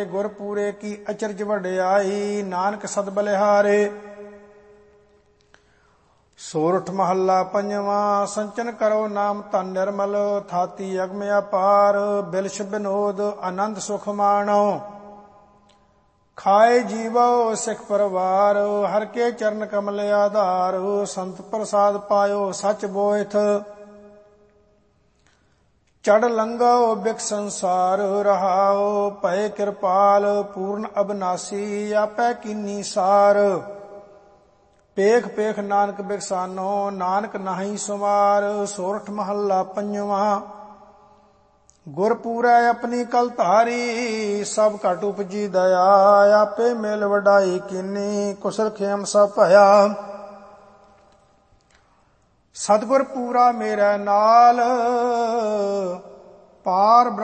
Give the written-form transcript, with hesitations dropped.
ਗੁਰਪੂਰੇ ਕੀ ਅਚਰਜ ਵਡਿਆਈ। ਨਾਨਕ ਸਦ ਬਲਿਹਾਰੇ। ਸੋਰਠ ਮਹੱਲਾ ਪੰਜਵਾਂ। ਸੰਚਨ ਕਰੋ ਨਾਮ ਧਨ ਨਿਰਮਲ, ਥਾਤੀ ਅਗਮ ਅਪਾਰ। ਬਿਲਸ਼ ਬਿਨੋਦ ਆਨੰਦ ਸੁਖ ਮਾਣੋ, ਖਾਏ ਜੀਵੋ ਸਿੱਖ ਪਰਵਾਰ। ਹਰ ਕੇ ਚਰਨ ਕਮਲ ਆਧਾਰ, ਸੰਤ ਪ੍ਰਸਾਦ ਪਾਇਓ ਸਚ ਬੋਇਥ। ਚੜ ਲੰਘੋ ਬਿਕ ਸੰਸਾਰ, ਰਹਾਓ ਭਏ ਕਿਰਪਾਲ। ਪੂਰਨ ਅਬਨਾਸੀ ਆਪੈ ਕੀਨੀ ਸਾਰ, ਪੇਖ ਪੇਖ ਨਾਨਕ ਬਿਕਸਾਨੋ। ਨਾਨਕ ਨਾਹੀ ਸੁਮਾਰ। ਸੋਰਠ ਮਹੱਲਾ ਪੰਜਵਾਂ। ਗੁਰਪੂਰੈ ਆਪਣੀ ਕਲ ਧਾਰੀ, ਸਭ ਘਟ ਉਪਜੀ ਦਇਆ। ਆਪੇ ਮਿਲ ਵਡਾਈ ਕੀਨੀ, ਕੁਸਲ ਖੇਮ ਸਭ ਭਇਆ। ਸਤਿਗੁਰ ਪੂਰਾ ਮੇਰੇ ਨਾਲ, ਪਾਰ